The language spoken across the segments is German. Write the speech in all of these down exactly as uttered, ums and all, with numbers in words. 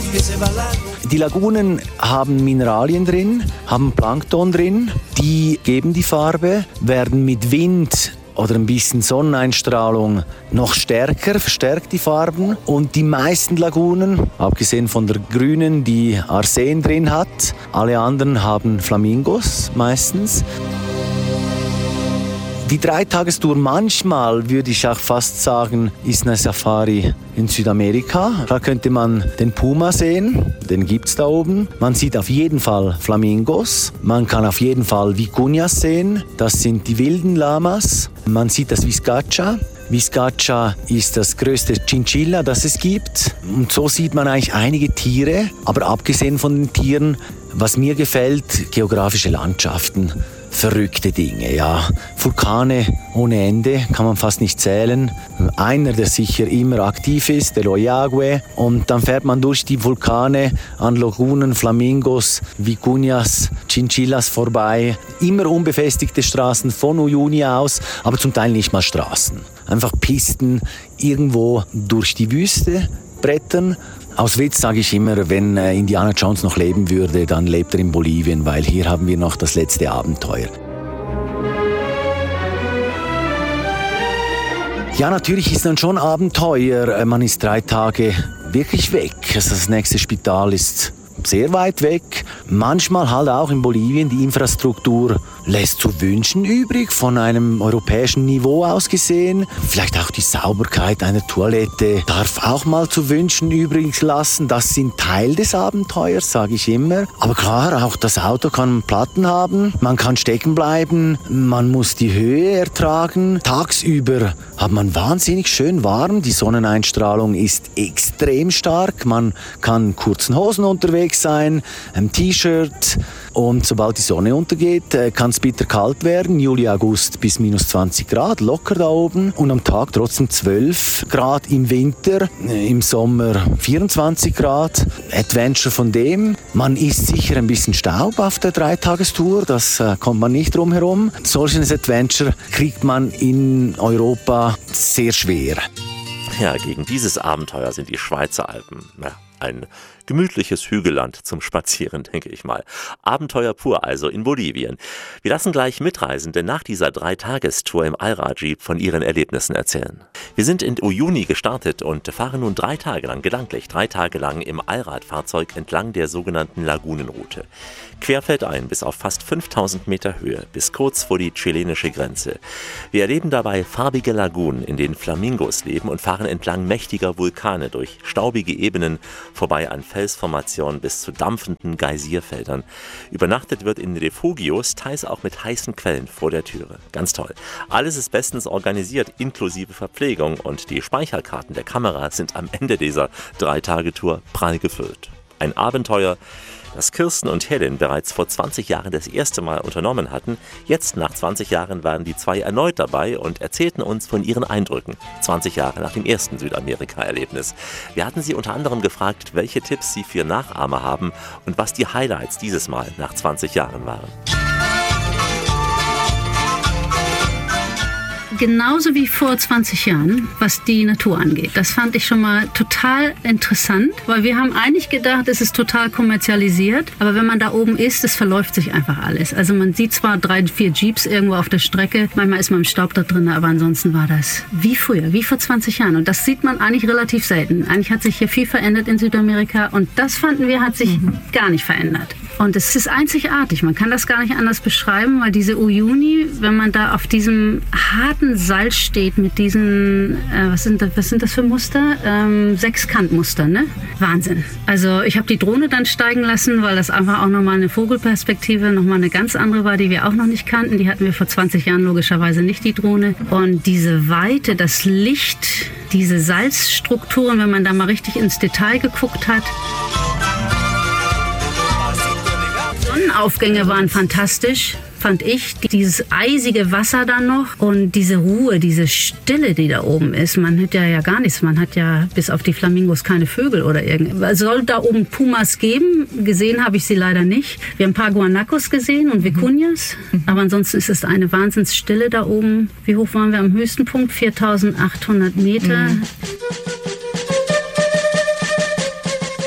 Die Lagunen haben Mineralien drin, haben Plankton drin, die geben die Farbe, werden mit Wind oder ein bisschen Sonneneinstrahlung noch stärker, verstärkt die Farben. Und die meisten Lagunen, abgesehen von der grünen, die Arsen drin hat, alle anderen haben Flamingos meistens. Die Dreitagestour manchmal, würde ich auch fast sagen, ist eine Safari in Südamerika. Da könnte man den Puma sehen, den gibt's da oben. Man sieht auf jeden Fall Flamingos. Man kann auf jeden Fall Vicuñas sehen, das sind die wilden Lamas. Man sieht das Vizcacha. Vizcacha ist das größte Chinchilla, das es gibt. Und so sieht man eigentlich einige Tiere. Aber abgesehen von den Tieren, was mir gefällt, geografische Landschaften. Verrückte Dinge, ja. Vulkane ohne Ende, kann man fast nicht zählen. Einer, der sicher immer aktiv ist, der Oyague. Und dann fährt man durch die Vulkane an Lagunen, Flamingos, Vicuñas, Chinchillas vorbei. Immer unbefestigte Straßen von Uyuni aus, aber zum Teil nicht mal Straßen. Einfach Pisten irgendwo durch die Wüste brettern. Aus Witz sage ich immer, wenn äh, Indiana Jones noch leben würde, dann lebt er in Bolivien, weil hier haben wir noch das letzte Abenteuer. Ja, natürlich ist dann schon Abenteuer. Man ist drei Tage wirklich weg. Also das nächste Spital ist sehr weit weg. Manchmal halt auch in Bolivien. Die Infrastruktur lässt zu wünschen übrig, von einem europäischen Niveau aus gesehen. Vielleicht auch die Sauberkeit einer Toilette darf auch mal zu wünschen übrig lassen. Das sind Teil des Abenteuers, sage ich immer. Aber klar, auch das Auto kann Platten haben. Man kann stecken bleiben. Man muss die Höhe ertragen. Tagsüber hat man wahnsinnig schön warm. Die Sonneneinstrahlung ist extrem stark. Man kann in kurzen Hosen unterwegs sein, ein T-Shirt. Und sobald die Sonne untergeht, kann es bitter kalt werden. Juli, August bis minus zwanzig Grad, locker da oben. Und am Tag trotzdem zwölf Grad im Winter, im Sommer vierundzwanzig Grad. Adventure von dem. Man isst sicher ein bisschen Staub auf der Dreitagestour, das äh, kommt man nicht drum herum. Solches Adventure kriegt man in Europa sehr schwer. Ja, gegen dieses Abenteuer sind die Schweizer Alpen. Ja, ein gemütliches Hügelland zum Spazieren, denke ich mal. Abenteuer pur also in Bolivien. Wir lassen gleich Mitreisende nach dieser Dreitagestour im Allradjeep von ihren Erlebnissen erzählen. Wir sind in Uyuni gestartet und fahren nun drei Tage lang, gedanklich drei Tage lang im Allradfahrzeug entlang der sogenannten Lagunenroute. Querfeldein bis auf fast fünftausend Meter Höhe, bis kurz vor die chilenische Grenze. Wir erleben dabei farbige Lagunen, in denen Flamingos leben und fahren entlang mächtiger Vulkane durch staubige Ebenen, vorbei an Felsformationen bis zu dampfenden Geysirfeldern. Übernachtet wird in Refugios, teils auch mit heißen Quellen vor der Türe. Ganz toll. Alles ist bestens organisiert, inklusive Verpflegung, und die Speicherkarten der Kamera sind am Ende dieser Drei-Tage-Tour prall gefüllt. Ein Abenteuer, das Kirsten und Helen bereits vor zwanzig Jahren das erste Mal unternommen hatten. Jetzt, nach zwanzig Jahren, waren die zwei erneut dabei und erzählten uns von ihren Eindrücken. zwanzig Jahre nach dem ersten Südamerika-Erlebnis. Wir hatten sie unter anderem gefragt, welche Tipps sie für Nachahmer haben und was die Highlights dieses Mal nach zwanzig Jahren waren. Genauso wie vor zwanzig Jahren, was die Natur angeht. Das fand ich schon mal total interessant, weil wir haben eigentlich gedacht, es ist total kommerzialisiert, aber wenn man da oben ist, es verläuft sich einfach alles. Also man sieht zwar drei, vier Jeeps irgendwo auf der Strecke, manchmal ist man im Staub da drin, aber ansonsten war das wie früher, wie vor zwanzig Jahren. Und das sieht man eigentlich relativ selten. Eigentlich hat sich hier viel verändert in Südamerika und das fanden wir, hat sich mhm. gar nicht verändert. Und es ist einzigartig, man kann das gar nicht anders beschreiben, weil diese Uyuni, wenn man da auf diesem harten Salz steht mit diesen, äh, was, sind das, was sind das für Muster? Ähm, Sechskantmuster, ne? Wahnsinn. Also ich habe die Drohne dann steigen lassen, weil das einfach auch nochmal eine Vogelperspektive, nochmal eine ganz andere war, die wir auch noch nicht kannten. Die hatten wir vor zwanzig Jahren logischerweise nicht, die Drohne. Und diese Weite, das Licht, diese Salzstrukturen, wenn man da mal richtig ins Detail geguckt hat. Sonnenaufgänge waren fantastisch, fand ich. Dieses eisige Wasser dann noch und diese Ruhe, diese Stille, die da oben ist. Man hat ja, ja gar nichts. Man hat ja bis auf die Flamingos keine Vögel oder irgendwas. Es soll da oben Pumas geben. Gesehen habe ich sie leider nicht. Wir haben ein paar Guanacos gesehen und Vicuñas. Mhm. Aber ansonsten ist es eine Wahnsinnsstille da oben. Wie hoch waren wir am höchsten Punkt? viertausendachthundert Meter. Mhm.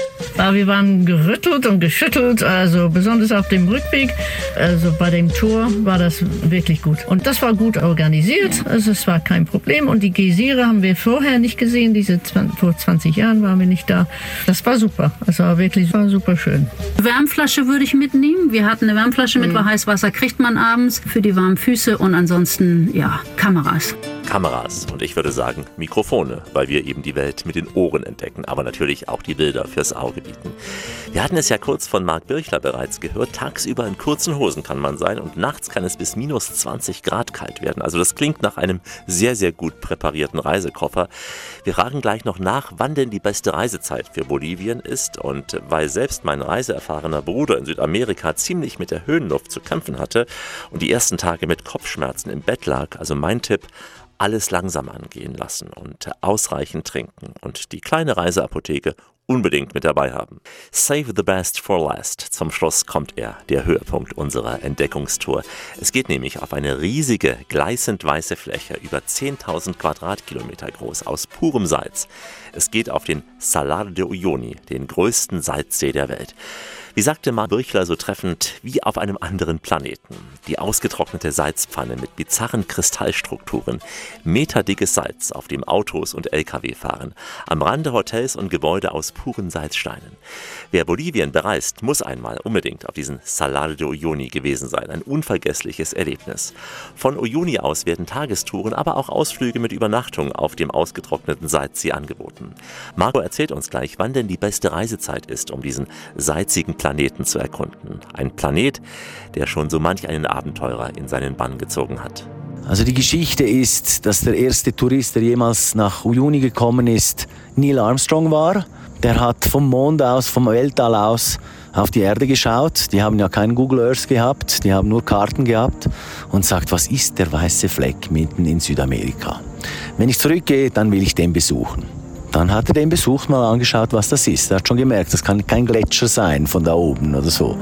Aber wir waren gerüttelt und geschüttelt, also besonders auf dem Rückweg. Also bei dem Tour war das wirklich gut. Und das war gut organisiert, also es war kein Problem. Und die Geysire haben wir vorher nicht gesehen, diese vor zwanzig Jahren waren wir nicht da. Das war super, also war wirklich war super schön. Wärmflasche würde ich mitnehmen. Wir hatten eine Wärmflasche mit, weil heißes Wasser kriegt man abends für die warmen Füße und ansonsten, ja, Kameras. Kameras und ich würde sagen Mikrofone, weil wir eben die Welt mit den Ohren entdecken, aber natürlich auch die Bilder fürs Auge bieten. Wir hatten es ja kurz von Marc Birchler bereits gehört, tagsüber in kurzen Hosen kann man sein und nachts kann es bis minus zwanzig Grad kalt werden. Also das klingt nach einem sehr, sehr gut präparierten Reisekoffer. Wir fragen gleich noch nach, wann denn die beste Reisezeit für Bolivien ist und weil selbst mein reiseerfahrener Bruder in Südamerika ziemlich mit der Höhenluft zu kämpfen hatte und die ersten Tage mit Kopfschmerzen im Bett lag, also mein Tipp, alles langsam angehen lassen und ausreichend trinken und die kleine Reiseapotheke unbedingt mit dabei haben. Save the best for last. Zum Schluss kommt er, der Höhepunkt unserer Entdeckungstour. Es geht nämlich auf eine riesige, gleißend weiße Fläche, über zehntausend Quadratkilometer groß, aus purem Salz. Es geht auf den Salar de Uyuni, den größten Salzsee der Welt. Wie sagte Marc Birchler so treffend, wie auf einem anderen Planeten. Die ausgetrocknete Salzpfanne mit bizarren Kristallstrukturen, meterdickes Salz, auf dem Autos und L K W fahren, am Rande Hotels und Gebäude aus puren Salzsteinen. Wer Bolivien bereist, muss einmal unbedingt auf diesen Salar de Uyuni gewesen sein. Ein unvergessliches Erlebnis. Von Uyuni aus werden Tagestouren, aber auch Ausflüge mit Übernachtung auf dem ausgetrockneten Salzsee angeboten. Marco erzählt uns gleich, wann denn die beste Reisezeit ist, um diesen salzigen Planeten zu erkunden. Ein Planet, der schon so manch einen Abenteurer in seinen Bann gezogen hat. Also die Geschichte ist, dass der erste Tourist, der jemals nach Uyuni gekommen ist, Neil Armstrong war. Der hat vom Mond aus, vom Weltall aus auf die Erde geschaut. Die haben ja keinen Google Earth gehabt, die haben nur Karten gehabt und sagt, was ist der weiße Fleck mitten in Südamerika? Wenn ich zurückgehe, dann will ich den besuchen. Dann hat er den besucht, mal angeschaut, was das ist. Er hat schon gemerkt, das kann kein Gletscher sein von da oben oder so.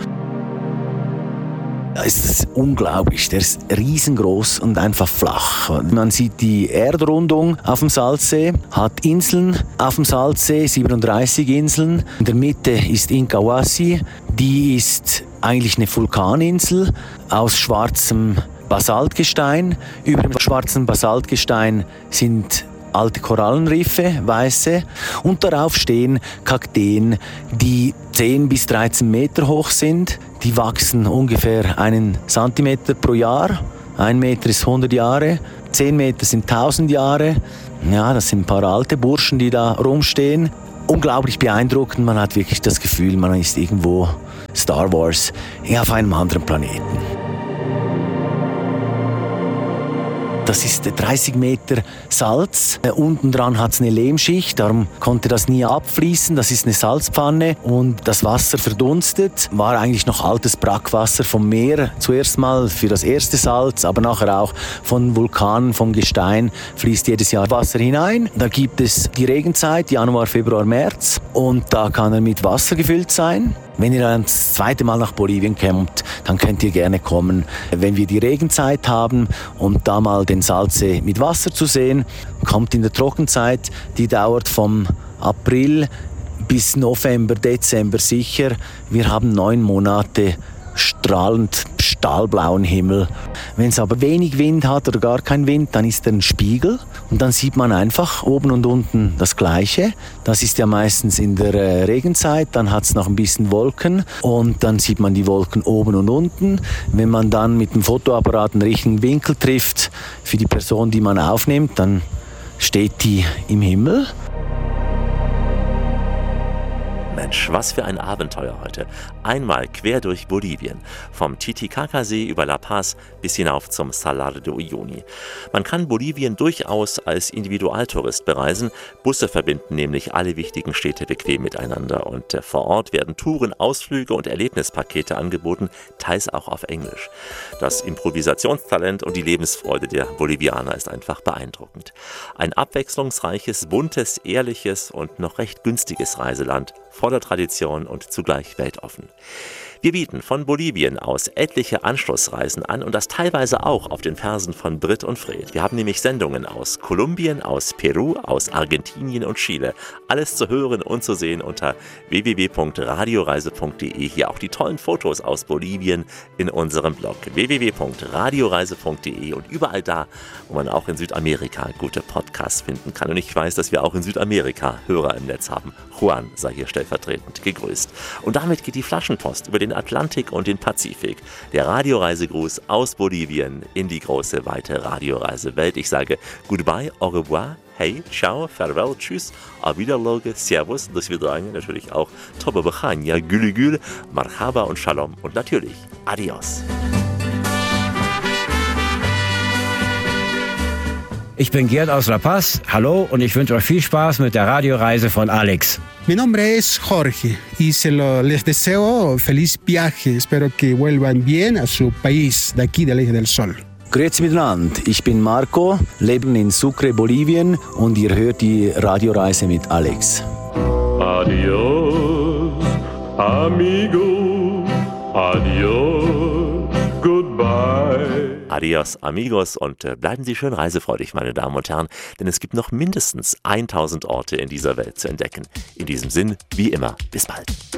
Ja, es ist unglaublich, der ist riesengroß und einfach flach. Man sieht die Erdrundung auf dem Salzsee, hat Inseln auf dem Salzsee, siebenunddreißig Inseln. In der Mitte ist Incahuasi, die ist eigentlich eine Vulkaninsel aus schwarzem Basaltgestein. Über dem schwarzen Basaltgestein sind alte Korallenriffe, weiße, und darauf stehen Kakteen, die zehn bis dreizehn Meter hoch sind. Die wachsen ungefähr einen Zentimeter pro Jahr. Ein Meter ist hundert Jahre, zehn Meter sind tausend Jahre. Ja, das sind ein paar alte Burschen, die da rumstehen. Unglaublich beeindruckend, man hat wirklich das Gefühl, man ist irgendwo Star Wars, ja, auf einem anderen Planeten. Das ist dreißig Meter Salz. Äh, unten dran hat es eine Lehmschicht, darum konnte das nie abfließen. Das ist eine Salzpfanne und das Wasser verdunstet. War eigentlich noch altes Brackwasser vom Meer. Zuerst mal für das erste Salz, aber nachher auch von Vulkanen, vom Gestein fließt jedes Jahr Wasser hinein. Da gibt es die Regenzeit, Januar, Februar, März, und da kann er mit Wasser gefüllt sein. Wenn ihr dann das zweite Mal nach Bolivien kommt, dann könnt ihr gerne kommen, wenn wir die Regenzeit haben, um da mal den Salzsee mit Wasser zu sehen. Kommt in der Trockenzeit, die dauert vom April bis November, Dezember sicher. Wir haben neun Monate strahlend stahlblauen Himmel. Wenn es aber wenig Wind hat oder gar kein Wind, dann ist er ein Spiegel und dann sieht man einfach oben und unten das Gleiche. Das ist ja meistens in der äh, Regenzeit, dann hat es noch ein bisschen Wolken und dann sieht man die Wolken oben und unten. Wenn man dann mit dem Fotoapparat einen richtigen Winkel trifft für die Person, die man aufnimmt, dann steht die im Himmel. Mensch, was für ein Abenteuer heute. Einmal quer durch Bolivien, vom Titicacasee über La Paz bis hinauf zum Salar de Uyuni. Man kann Bolivien durchaus als Individualtourist bereisen. Busse verbinden nämlich alle wichtigen Städte bequem miteinander und vor Ort werden Touren, Ausflüge und Erlebnispakete angeboten, teils auch auf Englisch. Das Improvisationstalent und die Lebensfreude der Bolivianer ist einfach beeindruckend. Ein abwechslungsreiches, buntes, ehrliches und noch recht günstiges Reiseland voller Tradition und zugleich weltoffen. Wir bieten von Bolivien aus etliche Anschlussreisen an und das teilweise auch auf den Fersen von Britt und Fred. Wir haben nämlich Sendungen aus Kolumbien, aus Peru, aus Argentinien und Chile. Alles zu hören und zu sehen unter w w w punkt radioreise punkt de. Hier auch die tollen Fotos aus Bolivien in unserem Blog w w w punkt radioreise punkt de und überall da, wo man auch in Südamerika gute Podcasts finden kann. Und ich weiß, dass wir auch in Südamerika Hörer im Netz haben. Juan sei hier stellvertretend gegrüßt. Und damit geht die Flaschenpost über den Atlantik und den Pazifik. Der Radioreisegruß aus Bolivien in die große, weite Radioreisewelt. Ich sage goodbye, au revoir, hey, ciao, farewell, tschüss, auf Wiederloge, servus, das wir sagen natürlich auch Toba Bechania, Gülü Gül, Marhaba und Shalom und natürlich Adios. Ich bin Gerd aus La Paz, hallo und ich wünsche euch viel Spaß mit der Radioreise von Alex. Mi nombre es Jorge y se lo, les deseo feliz viaje. Espero que vuelvan bien a su país, de aquí del Eje del Sol. Grüezi miteinander, ich bin Marco, leben in Sucre, Bolivien und ihr hört die Radioreise mit Alex. Adios, amigo, adios, goodbye. Adios, amigos, und äh, bleiben Sie schön reisefreudig, meine Damen und Herren, denn es gibt noch mindestens tausend Orte in dieser Welt zu entdecken. In diesem Sinn, wie immer, bis bald.